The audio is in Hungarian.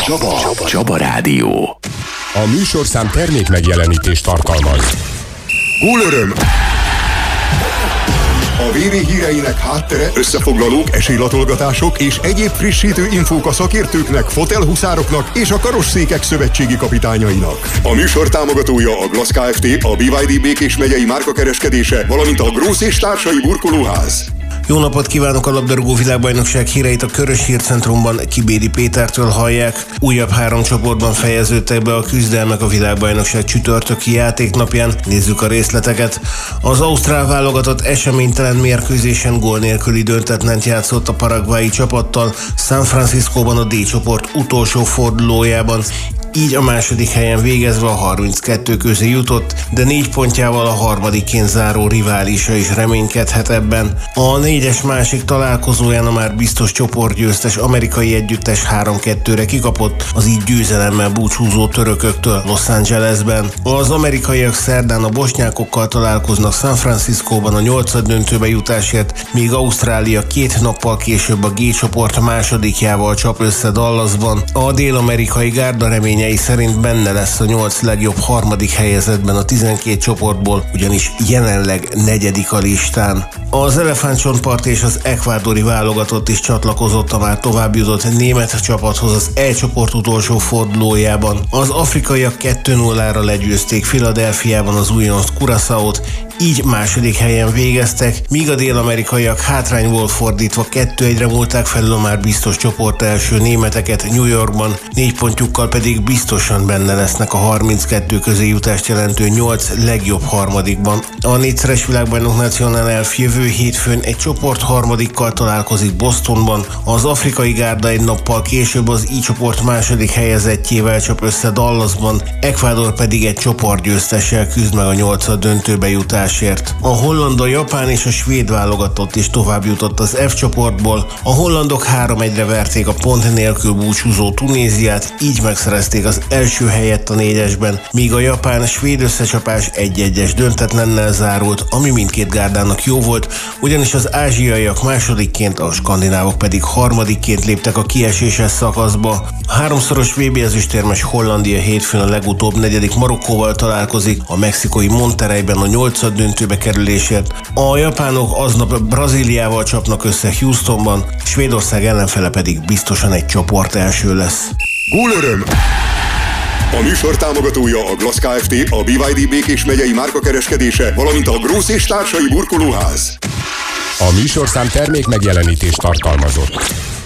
Csaba Rádió. A műsorszám termék megjelenítést tartalmaz. Gólöröm! A VB híreinek háttere, összefoglalók, esélylatolgatások és egyéb frissítő infók a szakértőknek, fotelhuszároknak és a karosszékek szövetségi kapitányainak. A műsor támogatója a Glass Kft., a BYD Békés megyei márkakereskedése, valamint a Grósz és társai burkolóház. Jó napot kívánok! A labdarúgó világbajnokság híreit a Körös Hírcentrumban Kibédi Pétertől hallják. Újabb 3 csoportban fejeződtek be a küzdelmek a világbajnokság csütörtöki játéknapján. Nézzük a részleteket. Az ausztrál válogatott eseménytelen mérkőzésen gól nélküli döntetlent játszott a paraguayi csapattal San Franciscóban a D csoport utolsó fordulójában. Így a második helyen végezve a 32 közé jutott, de 4 pontjával a harmadikként záró riválisa is reménykedhet ebben. A 4-es másik találkozóján a már biztos csoportgyőztes amerikai együttes 3-2-re kikapott az így győzelemmel búcsúzó törököktől Los Angelesben. Az amerikaiak szerdán a bosnyákokkal találkoznak San Franciscóban a 8-döntőbe jutásért, míg Ausztrália 2 nappal később a G csoport másodikjával csap össze Dallasban. A dél-amerikai gárda reményei szerint benne lesz a 8 legjobb harmadik helyezettben a 12 csoportból, ugyanis jelenleg 4. a listán. Az elefántcsontpart és az ekvádori válogatott is csatlakozott a már továbbjutott német csapathoz az E csoport utolsó fordulójában. Az afrikaiak 2-0-ra legyőzték Philadelphiában az újonc Curaçaót, így második helyen végeztek, míg a dél-amerikaiak hátrányból fordítva 2-1-re múlták felül a már biztos csoport első németeket New Yorkban, 4 pontjukkal pedig biztosan benne lesznek a 32 közé jutást jelentő 8 legjobb harmadikban. A 4-szeres világbajnok Nacional Elf jövő hétfőn egy csoport harmadikkal találkozik Bostonban, az afrikai gárda egy nappal később az I csoport második helyezettjével csap össze Dallasban, Ecuador pedig egy csoportgyőztessel küzd meg a 8. döntőbe jutásért. A holland, a japán és a svéd válogatott is tovább jutott az F csoportból, a hollandok 3-1-re verték a pont nélkül búcsúzó Tunéziát, így megszerezték az első helyet a 4-esben, míg a japán-svéd összecsapás 1-1-es döntetlennel zárult, ami mindkét gárdának jó volt, ugyanis az ázsiaiak másodikként, a skandinávok pedig harmadikként léptek a kieséses szakaszba. A 3-szoros VB ezüstérmes Hollandia hétfőn a legutóbb 4. Marokkóval találkozik, a mexikói Monterreyben a 8. döntőbe kerülésért. A japánok aznap Brazíliával csapnak össze Houstonban, Svédország ellenfele pedig biztosan egy csoport első lesz. Gólöröm! A műsor támogatója a Glass Kft., a BYD Békés megyei márkakereskedése, valamint a Grósz és társai burkolóház. A műsorszám termék megjelenítést tartalmazott.